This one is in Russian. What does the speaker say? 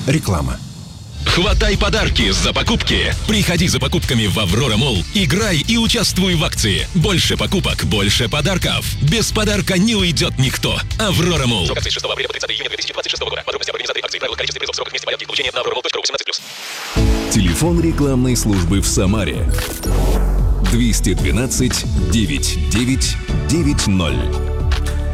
Реклама. Хватай подарки за покупки. Приходи за покупками в Аврора Молл, играй и участвуй в акции. Больше покупок, больше подарков. Без подарка не уйдет никто. Аврора Молл. Срок акции с 6 апреля по 30 июня 2026 года. Подробности об организации акции, правила, количество призов, сроках, месте появки, получения на auroramall.ru 18+. Телефон рекламной службы в Самаре 212 9990.